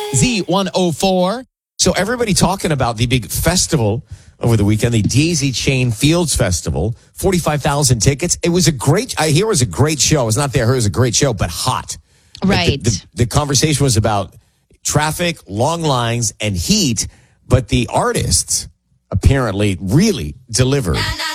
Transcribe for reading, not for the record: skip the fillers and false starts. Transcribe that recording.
Z104. So everybody talking about the big festival over the weekend, the Daisy Chain Fields Festival, 45,000 tickets. I hear it was a great show. I was not there. I heard it was a great show, but hot. Right. The conversation was about traffic, long lines, and heat, but the artists apparently really delivered.